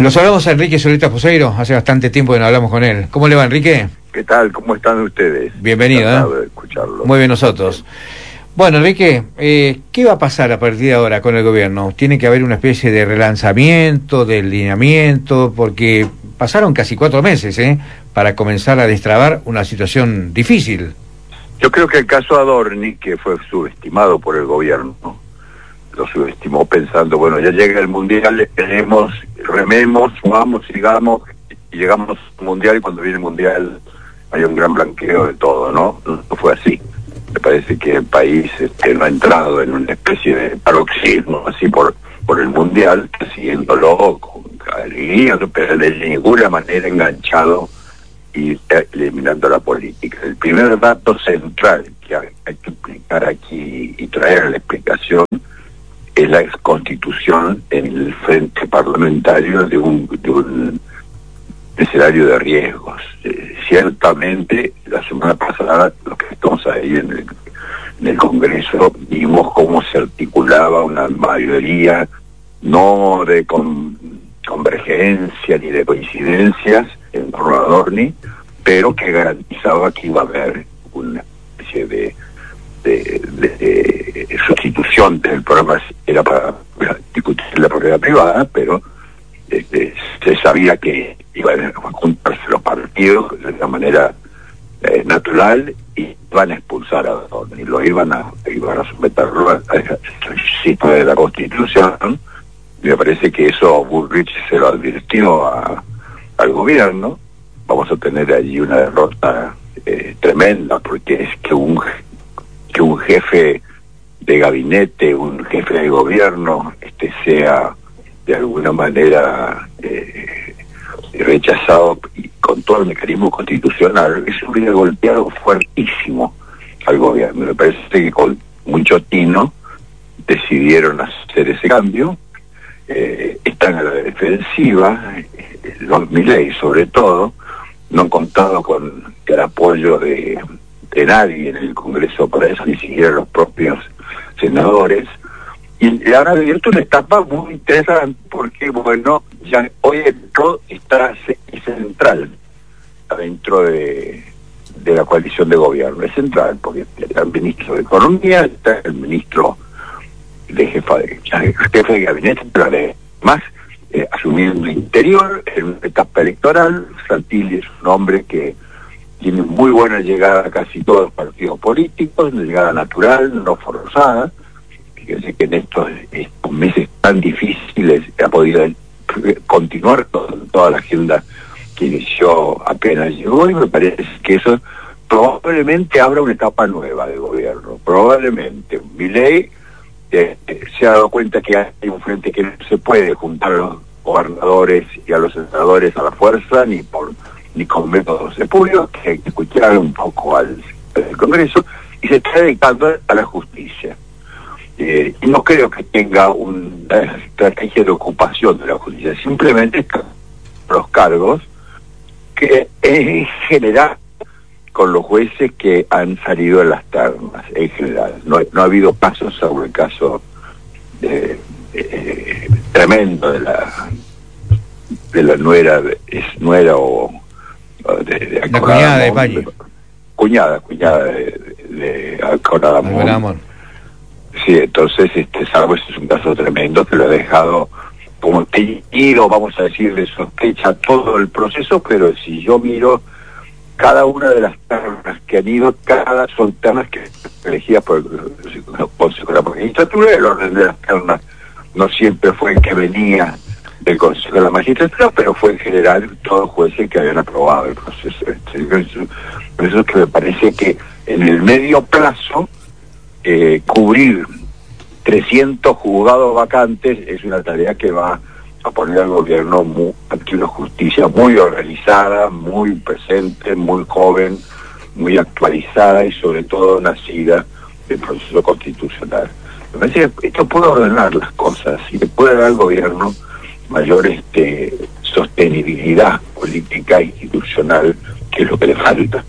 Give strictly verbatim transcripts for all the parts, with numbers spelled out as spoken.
Lo saludamos a Enrique Soleta Poseiro, hace bastante tiempo que no hablamos con él. ¿Cómo le va, Enrique? ¿Qué tal? ¿Cómo están ustedes? Bienvenido, Encantado ¿eh? de escucharlo. Muy bien nosotros. Bueno, Enrique, eh, ¿qué va a pasar a partir de ahora con el gobierno? Tiene que haber una especie de relanzamiento, de alineamiento, porque pasaron casi cuatro meses, ¿eh? Para comenzar a destrabar una situación difícil. Yo creo que el caso Adorni, que fue subestimado por el gobierno, lo subestimó pensando, bueno, ya llega el Mundial, queremos, rememos, vamos, sigamos, y llegamos al Mundial, y cuando viene el Mundial hay un gran blanqueo de todo, ¿no? No fue así. Me parece que el país este, no ha entrado en una especie de paroxismo, así por por el Mundial, siguiéndolo con alegría, pero de ninguna manera enganchado y eliminando la política. El primer dato central que hay, hay que explicar aquí y traer a la explicación es la constitución en el frente parlamentario de un, de un escenario de riesgos. Eh, ciertamente, la semana pasada, los que estamos ahí en el, en el Congreso, vimos cómo se articulaba una mayoría, no de con, convergencia ni de coincidencias en torno a Adorni, pero que garantizaba que iba a haber una especie de De, de, de sustitución del programa. Era para discutir la propiedad privada, pero este, se sabía que iban a juntarse los partidos de una manera eh, natural y iban a expulsar a Adorni, lo iban a iban a someterlo al sitio de la Constitución. Me parece que eso Bullrich se lo advirtió a, al gobierno. Vamos a tener allí una derrota eh, tremenda, porque es que un que un jefe de gabinete, un jefe de gobierno, este sea de alguna manera eh, rechazado y con todo el mecanismo constitucional. Eso hubiera golpeado fuertísimo al gobierno. Me parece que con mucho tino decidieron hacer ese cambio. Eh, están a la defensiva, eh, los Milei sobre todo, no han contado con el apoyo de de nadie en el Congreso para eso, ni siquiera los propios senadores, y ahora ha abierto una etapa muy interesante porque, bueno, ya hoy el P R O está central adentro de, de la coalición de gobierno, es central, porque está el ministro de Economía, está el ministro de jefa de, jefe de gabinete, pero además eh, asumiendo el interior en una etapa electoral. Santilli es un hombre que tiene muy buena llegada a casi todos los partidos políticos, una llegada natural, no forzada. Fíjense que en estos, estos meses tan difíciles ha podido continuar con toda la agenda que inició apenas llegó, y me parece que eso probablemente abra una etapa nueva de gobierno. Probablemente Milei eh, se ha dado cuenta que hay un frente que no se puede juntar a los gobernadores y a los senadores a la fuerza, ni por ni con métodos espurios, que hay que escuchar un poco al, al Congreso, y se está dedicando a la justicia. Eh, y no creo que tenga una estrategia de ocupación de la justicia, simplemente están los cargos que en general con los jueces que han salido en las ternas, en general. No, no ha habido pasos sobre el caso de, eh, tremendo de la de la nuera, es nuera o De, de la cuñada de Valle. Cuñada, cuñada de, de, de Alcora Amor. Sí, entonces, este, salvo ese es un caso tremendo que lo ha dejado como teñido, vamos a decir, de sospecha todo el proceso, pero si yo miro cada una de las ternas que han ido, cada son ternas que elegidas por el Consejo de la Magistratura. El orden de las ternas no siempre fue el que venía del Consejo de la Magistratura, pero fue en general todos los jueces que habían aprobado el proceso. Por eso es que me parece que en el medio plazo eh, cubrir trescientos juzgados vacantes es una tarea que va a poner al gobierno muy, ante una justicia muy organizada, muy presente, muy joven, muy actualizada y sobre todo nacida del proceso constitucional. Me parece que esto puede ordenar las cosas y le puede dar al gobierno mayor este, sostenibilidad política e institucional, que es lo que le falta,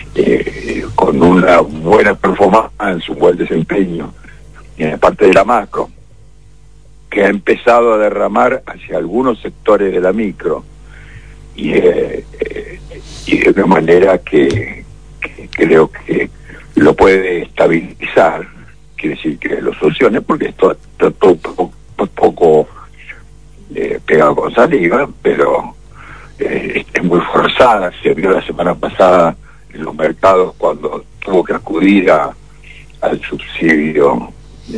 eh, con una buena performance, un buen desempeño en la parte de la macro, que que ha empezado a derramar hacia algunos sectores de la micro, y, eh, eh, y de una manera que, que creo que lo puede estabilizar, quiere decir que lo solucione, porque esto está todo poco, poco eh, pegado con saliva, pero eh, es muy forzada. Se vio la semana pasada en los mercados cuando tuvo que acudir a, al subsidio.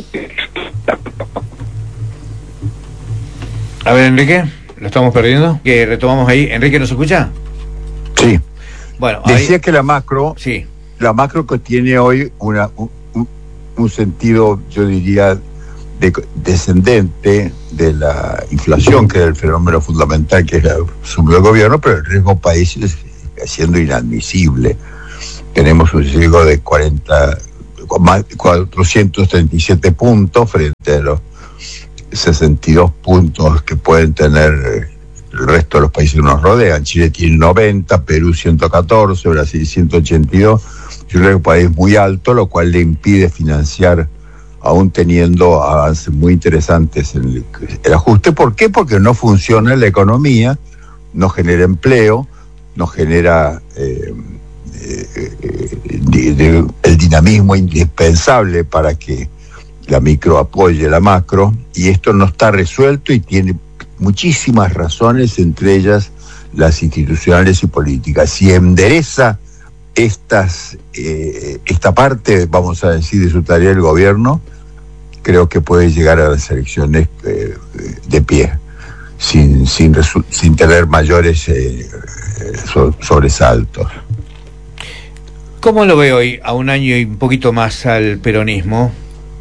A ver, Enrique, lo estamos perdiendo. Que retomamos ahí. Enrique, ¿nos escucha? Sí. Bueno, decía ahí... que la macro, sí. la macro que tiene hoy una, un, un sentido, yo diría, de, descendente de la inflación, que es el fenómeno fundamental que asumió el gobierno, pero el riesgo país sigue siendo inadmisible. Tenemos un riesgo de cuarenta, cuatrocientos treinta y siete puntos frente a los sesenta y dos puntos que pueden tener el resto de los países que nos rodean. Chile tiene noventa, Perú ciento catorce, Brasil ciento ochenta y dos. Yo creo que es un país muy alto, lo cual le impide financiar, aún teniendo avances muy interesantes en el, el ajuste. ¿Por qué? Porque no funciona la economía, no genera empleo, no genera eh, eh, eh, de, de, el dinamismo indispensable para que la micro apoye la macro, y esto no está resuelto y tiene muchísimas razones, entre ellas las institucionales y políticas. Si endereza estas eh, esta parte, vamos a decir, de su tarea del gobierno, creo que puede llegar a las elecciones eh, de pie, sin sin resu- sin tener mayores eh, so- sobresaltos. ¿Cómo lo ve hoy, a un año y un poquito más al peronismo?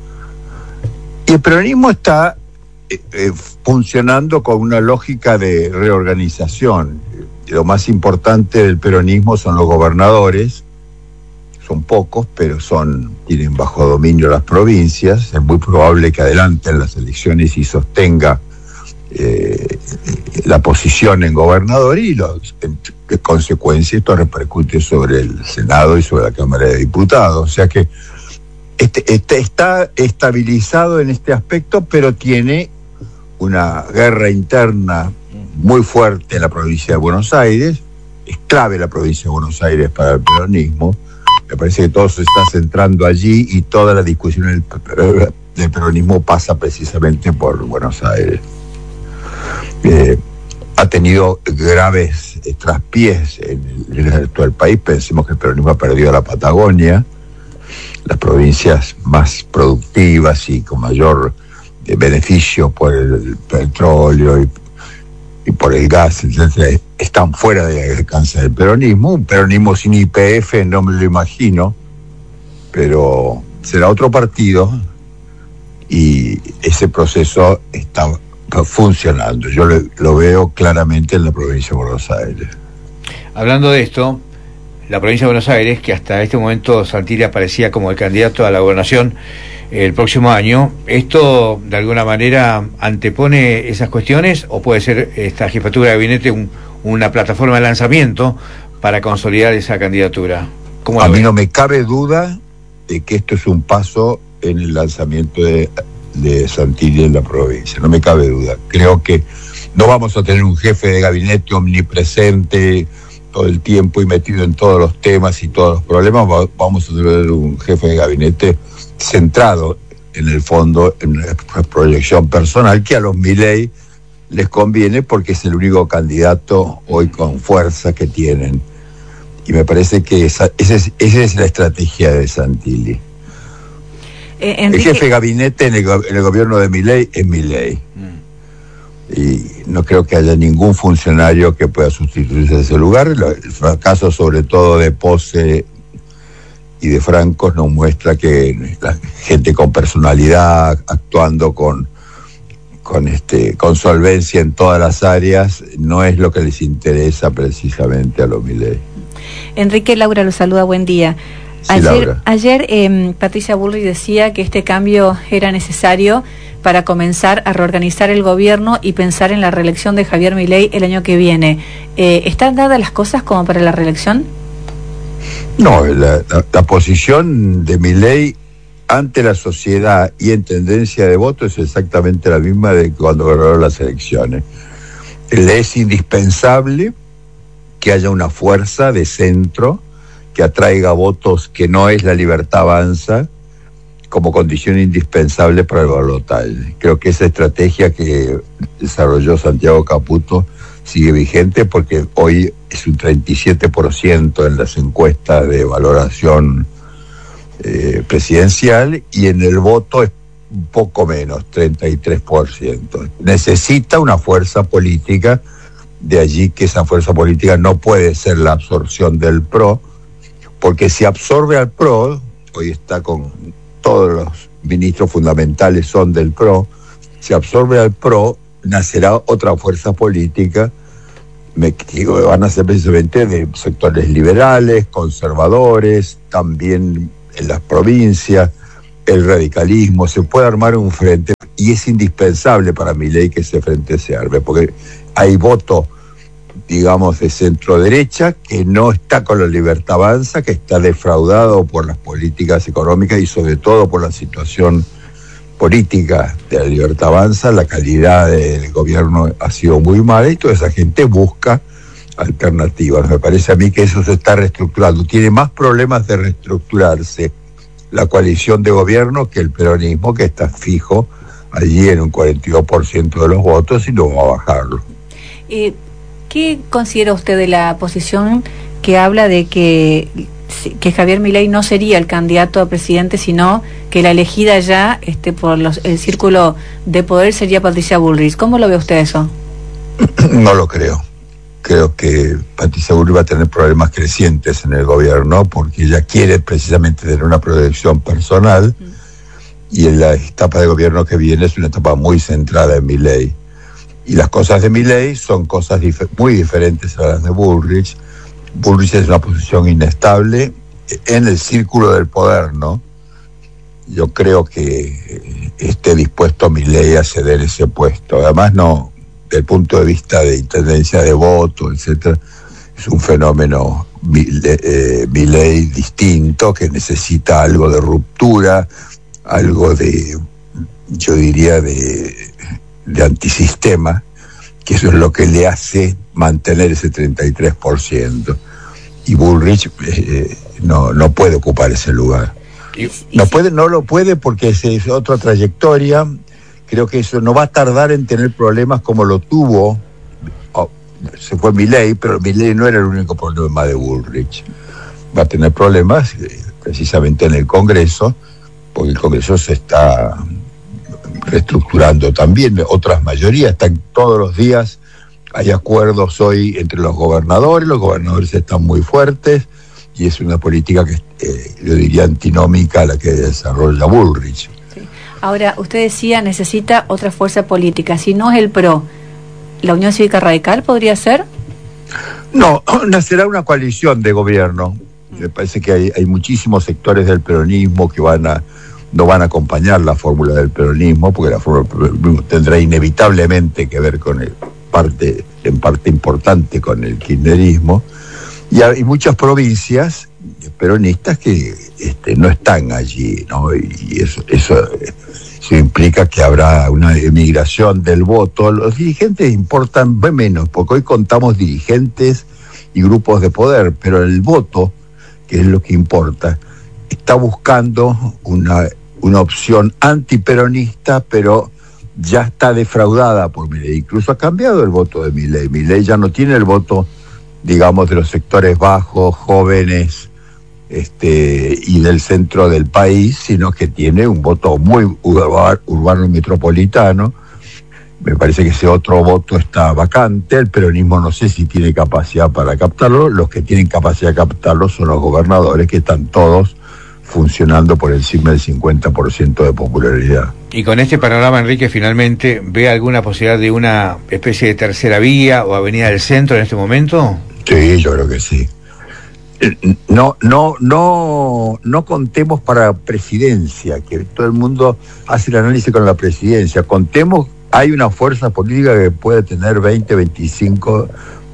Y el peronismo está eh, eh, funcionando con una lógica de reorganización. Lo más importante del peronismo son los gobernadores, son pocos, pero son tienen bajo dominio las provincias. Es muy probable que adelanten las elecciones y sostenga eh, la posición en gobernador, y los, en, en consecuencia esto repercute sobre el Senado y sobre la Cámara de Diputados. O sea que Este, este está estabilizado en este aspecto, pero tiene una guerra interna muy fuerte en la provincia de Buenos Aires. Es clave la provincia de Buenos Aires para el peronismo. Me parece que todo se está centrando allí, y toda la discusión del, del peronismo pasa precisamente por Buenos Aires. Eh, ha tenido graves eh, traspiés en el, en el resto del país. Pensemos que el peronismo ha perdido la Patagonia, las provincias más productivas y con mayor eh, beneficio por el petróleo y, y por el gas, etcétera, están fuera del alcance del peronismo. Un peronismo sin Y P F no me lo imagino, pero será otro partido, y ese proceso está funcionando. Yo lo, lo veo claramente en la provincia de Buenos Aires. Hablando de esto, la provincia de Buenos Aires, que hasta este momento Santilli aparecía como el candidato a la gobernación el próximo año, ¿esto de alguna manera antepone esas cuestiones, o puede ser esta jefatura de gabinete un, una plataforma de lanzamiento para consolidar esa candidatura? ¿Cómo a mí ven? no me cabe duda de que esto es un paso en el lanzamiento de, de Santilli en la provincia, no me cabe duda. Creo que no vamos a tener un jefe de gabinete omnipresente todo el tiempo y metido en todos los temas y todos los problemas. Vamos a tener un jefe de gabinete centrado en el fondo en la proyección personal, que a los Milei les conviene porque es el único candidato hoy con fuerza que tienen, y me parece que esa, esa, es, esa es la estrategia de Santilli. eh, Enrique... El jefe de gabinete en el, en el gobierno de Milei es Milei. mm. Y no creo que haya ningún funcionario que pueda sustituirse en ese lugar. El fracaso, sobre todo de Pose y de Francos, nos muestra que la gente con personalidad, actuando con con este con solvencia en todas las áreas, no es lo que les interesa precisamente a los Milei. Enrique, Laura lo saluda, buen día. Sí, ayer Laura. ayer eh, Patricia Bullrich decía que este cambio era necesario para comenzar a reorganizar el gobierno y pensar en la reelección de Javier Milei el año que viene. Eh, ¿Están dadas las cosas como para la reelección? No, la, la, la posición de Milei ante la sociedad y en tendencia de voto es exactamente la misma de cuando ganaron las elecciones. Le es indispensable que haya una fuerza de centro que atraiga votos, que no es la Libertad Avanza, como condición indispensable para el balotaje. Creo que esa estrategia que desarrolló Santiago Caputo sigue vigente, porque hoy es un treinta y siete por ciento en las encuestas de valoración eh, presidencial, y en el voto es un poco menos, treinta y tres por ciento. Necesita una fuerza política, de allí que esa fuerza política no puede ser la absorción del P R O, porque si absorbe al P R O, hoy está con todos los ministros fundamentales son del P R O, si absorbe al P R O, nacerá otra fuerza política, me digo, van a ser precisamente de sectores liberales, conservadores, también en las provincias, el radicalismo. Se puede armar un frente, y es indispensable para Milei que ese frente se arme, porque hay voto, digamos, de centro derecha que no está con la Libertad Avanza, que está defraudado por las políticas económicas y sobre todo por la situación política de la Libertad Avanza. La calidad del gobierno ha sido muy mala y toda esa gente busca alternativas. Me parece a mí que eso se está reestructurando. Tiene más problemas de reestructurarse la coalición de gobierno que el peronismo, que está fijo allí en un cuarenta y dos por ciento de los votos y no va a bajarlo. Eh, ¿Qué considera usted de la posición que habla de que, que Javier Milei no sería el candidato a presidente, sino que la elegida ya este, por los, el círculo de poder sería Patricia Bullrich? ¿Cómo lo ve usted eso? No lo creo. Creo que Patricia Bullrich va a tener problemas crecientes en el gobierno, porque ella quiere precisamente tener una proyección personal, mm. y en la etapa de gobierno que viene es una etapa muy centrada en Milei. Y las cosas de Milei son cosas dif- muy diferentes a las de Bullrich. Bullrich es una posición inestable en el círculo del poder, ¿no? Yo creo que esté dispuesto Milei a ceder ese puesto. Además, no, desde el punto de vista de intendencia de voto, etcétera, es un fenómeno eh, Milei distinto, que necesita algo de ruptura, algo de, yo diría, de... de antisistema, que eso es lo que le hace mantener ese treinta y tres por ciento. Y Bullrich eh, no, no puede ocupar ese lugar. No puede, no lo puede porque es, es otra trayectoria. Creo que eso no va a tardar en tener problemas como lo tuvo. Oh, se fue Milei, pero Milei no era el único problema de Bullrich. Va a tener problemas eh, precisamente en el Congreso, porque el Congreso se está reestructurando también. Otras mayorías están todos los días, hay acuerdos hoy entre los gobernadores, los gobernadores están muy fuertes, y es una política que eh, yo diría antinómica a la que desarrolla Bullrich. Sí. Ahora, usted decía, necesita otra fuerza política. Si no es el P R O, ¿la Unión Cívica Radical podría ser? No, nacerá una coalición de gobierno. Me parece que hay, hay muchísimos sectores del peronismo que van a no van a acompañar la fórmula del peronismo, porque la fórmula del peronismo tendrá inevitablemente que ver con el parte, en parte importante con el kirchnerismo, y hay muchas provincias peronistas que este, no están allí, ¿no? Y eso, eso, eso implica que habrá una emigración del voto. Los dirigentes importan menos, porque hoy contamos dirigentes y grupos de poder, pero el voto, que es lo que importa, está buscando una, una opción antiperonista, pero ya está defraudada por Milei. Incluso ha cambiado el voto de Milei. Milei ya no tiene el voto, digamos, de los sectores bajos, jóvenes, este, y del centro del país, sino que tiene un voto muy urba, urbano metropolitano. Me parece que ese otro voto está vacante. El peronismo no sé si tiene capacidad para captarlo. Los que tienen capacidad de captarlo son los gobernadores, que están todos funcionando por encima del cincuenta por ciento de popularidad. Y con este panorama, Enrique, finalmente, ¿ve alguna posibilidad de una especie de tercera vía o avenida del centro en este momento? Sí, yo creo que sí. No, no, no, no contemos para presidencia, que todo el mundo hace el análisis con la presidencia. Contemos, hay una fuerza política que puede tener veinte, veinticinco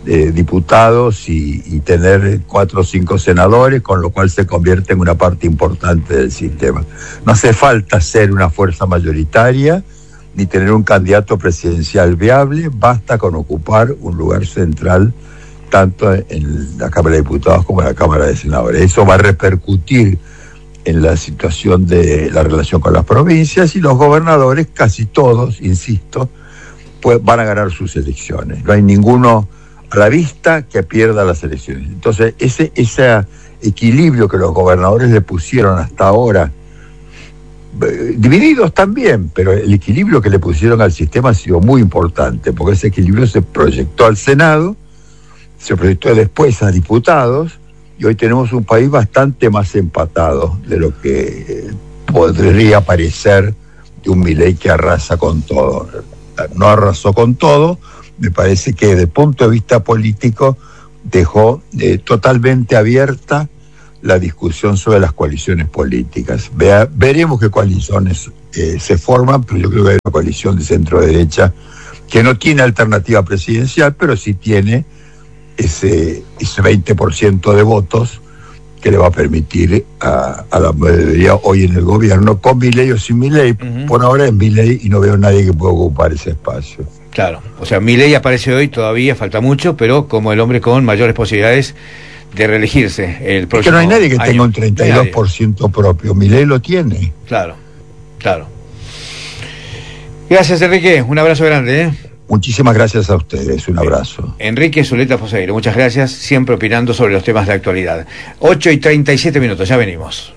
eh, diputados y, y tener cuatro o cinco senadores, con lo cual se convierte en una parte importante del sistema. No hace falta ser una fuerza mayoritaria ni tener un candidato presidencial viable, basta con ocupar un lugar central tanto en la Cámara de Diputados como en la Cámara de Senadores. Eso va a repercutir en la situación de la relación con las provincias, y los gobernadores, casi todos, insisto, pues van a ganar sus elecciones. No hay ninguno a la vista que pierda las elecciones. Entonces, ese, ese equilibrio que los gobernadores le pusieron hasta ahora, eh, divididos también, pero el equilibrio que le pusieron al sistema ha sido muy importante, porque ese equilibrio se proyectó al Senado, se proyectó después a diputados, y hoy tenemos un país bastante más empatado de lo que eh, podría parecer de un Milei que arrasa con todo. No arrasó con todo, me parece que desde el punto de vista político dejó eh, totalmente abierta la discusión sobre las coaliciones políticas. Vea, veremos qué coaliciones eh, se forman, pero yo creo que hay una coalición de centro-derecha que no tiene alternativa presidencial, pero sí tiene ese, ese veinte por ciento de votos que le va a permitir a, a la mayoría hoy en el gobierno, con Milei o sin Milei. Uh-huh. Por ahora es Milei y no veo a nadie que pueda ocupar ese espacio. Claro, o sea, Milei aparece hoy, todavía falta mucho, pero como el hombre con mayores posibilidades de reelegirse el próximo. Es que no hay nadie que año. tenga un treinta y dos por ciento propio, Milei lo tiene. Claro, claro. Gracias, Enrique, un abrazo grande, ¿eh? Muchísimas gracias a ustedes, un abrazo. Enrique Zuleta Foseiro, muchas gracias, siempre opinando sobre los temas de actualidad. ocho y treinta y siete minutos, ya venimos.